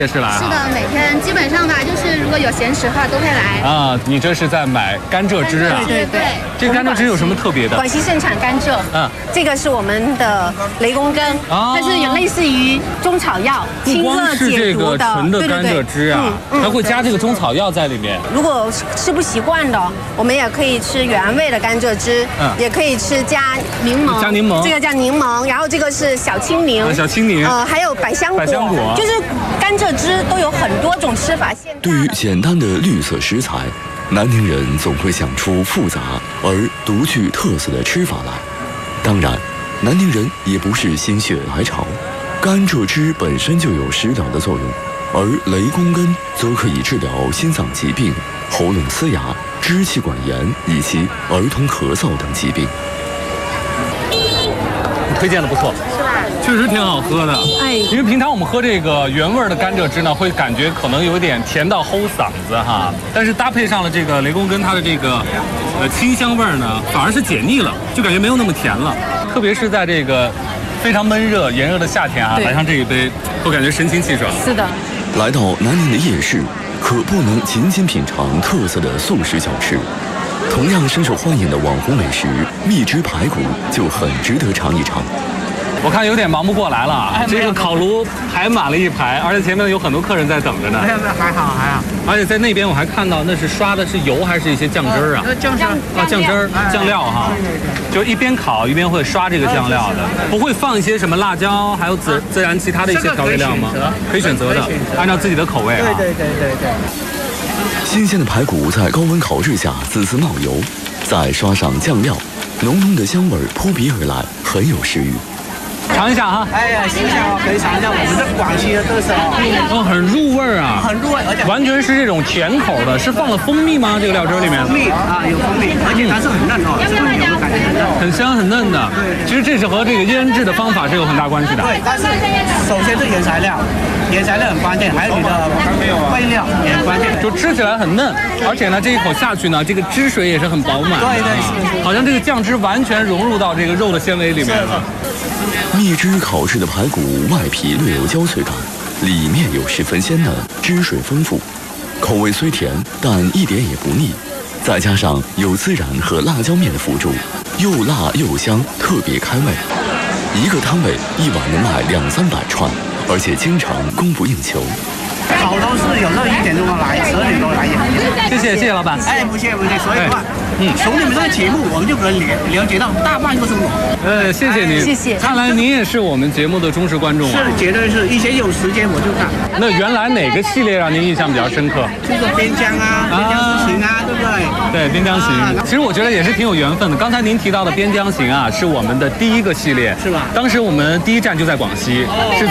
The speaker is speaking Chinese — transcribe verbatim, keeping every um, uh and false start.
是来、啊、 是的，每天基本上吧，就是如果有闲时的话都会来啊。你这是在买甘蔗汁啊？ 对对对。 这甘蔗汁有什么特别的？ 广西盛产甘蔗，嗯，这个是我们的雷公根， 啊、 它是有类似于中草药，清热解毒的。 纯的甘蔗汁啊，对对对，它会加这个中草药在里面。 如果吃不习惯的，我们也可以吃原味的甘蔗汁，嗯，也可以吃加柠檬， 加柠檬， 这个叫柠檬，然后这个是小青柠， 啊、小青柠， 呃，还有百香果， 百香果， 就是甘蔗汁都有很多种吃法。 对于简单的绿色食材，南宁人总会想出复杂而独具特色的吃法来。当然，南宁人也不是心血来潮，甘蔗汁本身就有食疗的作用，而雷公根则可以治疗心脏疾病、喉咙嘶哑、支气管炎以及儿童咳嗽等疾病。 推荐的不错， 是吧？ 确实挺好喝的。哎，因为平常我们喝这个原味的甘蔗汁呢，会感觉可能有点甜到齁嗓子哈，但是搭配上了这个雷公根它的这个呃清香味呢，反而是解腻了，就感觉没有那么甜了。特别是在这个非常闷热、炎热的夏天啊，来上这一杯，会感觉神清气爽。 是的。 来到南宁的夜市，可不能仅仅品尝特色的素食小吃。同样深受欢迎的网红美食蜜汁排骨就很值得尝一尝。 我看有点忙不过来了，哎、这个烤炉排满了一排，而且前面有很多客人在等着呢。 没有没有，还好还好。 而且在那边我还看到那是刷的是油还是一些酱汁儿啊？ 呃、酱汁啊，酱汁儿、酱料哈。就一边烤一边会刷这个酱料的，不会放一些什么辣椒，还有孜孜然其他的一些调味料吗？可以选择的，按照自己的口味啊。 对对对对对。 新鲜的排骨在高温烤制下滋滋冒油，再刷上酱料，浓浓的香味扑鼻而来，很有食欲。 尝一下哈！ 哎呀，行一下哦，可以尝一下我们的广西的特色哦。 哦，很入味啊， 很入味，而且完全是这种甜口的，是放了蜂蜜吗？这个料汁里面？ 蜂蜜啊，有蜂蜜，而且它是很嫩哦，这个油感觉很嫩， 很香很嫩的。对，其实这是和这个腌制的方法是有很大关系的。 对，但是首先是原材料，原材料很关键，还有你的味料也很关键。 就吃起来很嫩，而且呢，这一口下去呢，这个汁水也是很饱满。 对对是， 好像这个酱汁完全融入到这个肉的纤维里面了。 蜜汁烤制的排骨外皮略有焦脆感，里面又十分鲜嫩，汁水丰富，口味虽甜，但一点也不腻。再加上有孜然和辣椒面的辅助，又辣又香，特别开胃。一个摊位一碗能卖两三百串，而且经常供不应求。 烤都是有时候一点钟来，十二点多来也。 谢谢谢谢老板。 哎，不谢不谢。所以话，嗯，从你们这个节目，我们就可能了了解到大半就是我。 呃，谢谢您， 谢谢。 看来您也是我们节目的忠实观众啊。 是，绝对是。以前有时间我就看。 那原来哪个系列让您印象比较深刻？ 这个边疆啊，边疆之行啊，对不对？ 对，边疆行。其实我觉得也是挺有缘分的。刚才您提到的边疆行啊，是我们的第一个系列， 是吧？ 当时我们第一站就在广西，是。